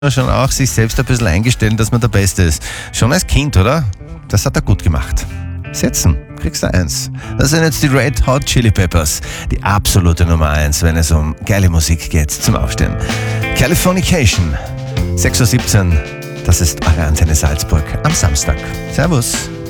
schon auch sich selbst ein bisschen eingestellen, dass man der Beste ist. Schon als Kind, oder? Das hat er gut gemacht. Setzen, kriegst du 1. Das sind jetzt die Red Hot Chili Peppers. Die absolute Nummer 1, wenn es um geile Musik geht zum Aufstehen. Californication, 6:17 Uhr. Das ist eure Antenne Salzburg am Samstag. Servus.